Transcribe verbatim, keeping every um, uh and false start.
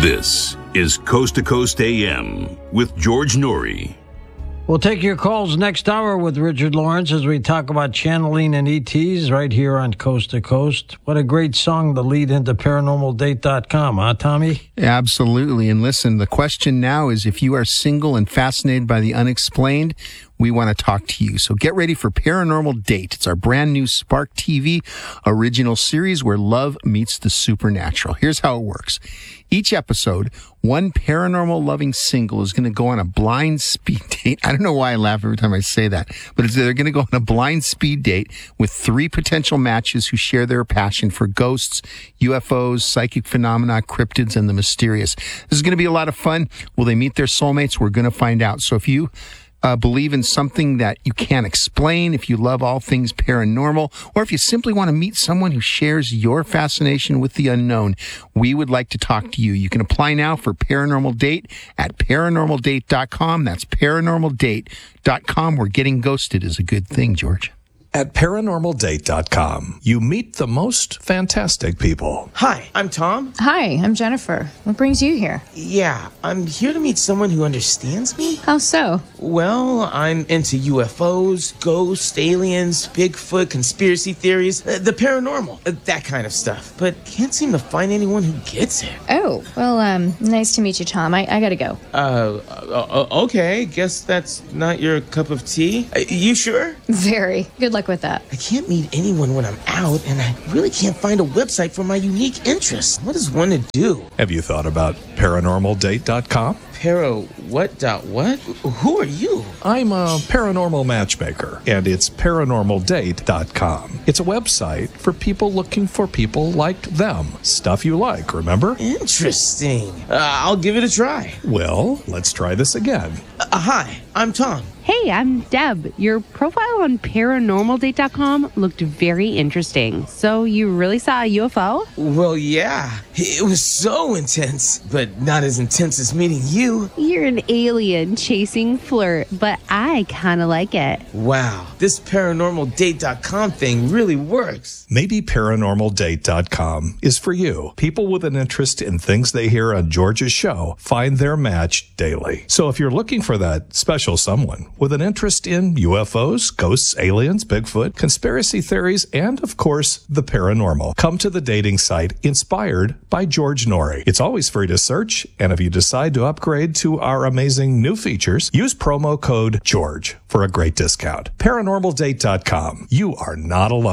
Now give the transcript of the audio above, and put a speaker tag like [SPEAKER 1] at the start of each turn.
[SPEAKER 1] This is Coast to Coast A M with George Noory.
[SPEAKER 2] We'll take your calls next hour with Richard Lawrence as we talk about channeling and E Ts right here on Coast to Coast. What a great song to lead into paranormal date dot com, huh, Tommy?
[SPEAKER 3] Absolutely. And listen, the question now is if you are single and fascinated by the unexplained, we want to talk to you. So get ready for Paranormal Date. It's our brand new Spark T V original series where love meets the supernatural. Here's how it works. Each episode, one paranormal loving single is going to go on a blind speed date. I don't know why I laugh every time I say that, but it's, they're going to go on a blind speed date with three potential matches who share their passion for ghosts, U F Os, psychic phenomena, cryptids, and the mysterious. This is going to be a lot of fun. Will they meet their soulmates? We're going to find out. So if you Uh, believe in something that you can't explain, if you love all things paranormal, or if you simply want to meet someone who shares your fascination with the unknown, we would like to talk to you. You can apply now for Paranormal Date at paranormal date dot com. That's paranormal date dot com, where getting ghosted is a good thing, George.
[SPEAKER 4] At paranormal date dot com, you meet the most fantastic people.
[SPEAKER 5] Hi, I'm Tom.
[SPEAKER 6] Hi, I'm Jennifer. What brings you here?
[SPEAKER 5] Yeah, I'm here to meet someone who understands me.
[SPEAKER 6] How so?
[SPEAKER 5] Well, I'm into U F Os, ghosts, aliens, Bigfoot, conspiracy theories, uh, the paranormal, uh, that kind of stuff. But can't seem to find anyone who gets it.
[SPEAKER 6] Oh, well, um, nice to meet you, Tom. I, I gotta go.
[SPEAKER 5] Uh, uh, okay, guess that's not your cup of tea. Uh, you sure?
[SPEAKER 6] Very. Good luck with that.
[SPEAKER 5] I can't meet anyone when I'm out, and I really can't find a website for my unique interests. What is one to do?
[SPEAKER 4] Have you thought about paranormal date dot com?
[SPEAKER 5] Para what dot what? Who are you?
[SPEAKER 4] I'm a paranormal matchmaker, and it's paranormal date dot com. It's a website for people looking for people like them. Stuff you like, remember?
[SPEAKER 5] Interesting. Uh, I'll give it a try.
[SPEAKER 4] Well, let's try this again.
[SPEAKER 5] Uh, hi, I'm Tom.
[SPEAKER 7] Hey, I'm Deb. Your profile on paranormal date dot com looked very interesting. So you really saw a U F O?
[SPEAKER 5] Well, yeah. It was so intense, but not as intense as meeting you.
[SPEAKER 7] You're an alien chasing flirt, but I kind of like it.
[SPEAKER 5] Wow, this paranormal date dot com thing really works.
[SPEAKER 4] Maybe paranormal date dot com is for you. People with an interest in things they hear on George's show find their match daily. So if you're looking for that special someone with an interest in U F Os, ghosts, aliens, Bigfoot, conspiracy theories, and, of course, the paranormal, come to the dating site inspired by George Noory. It's always free to search, and if you decide to upgrade to our amazing new features, use promo code GEORGE for a great discount. paranormal date dot com. You are not alone.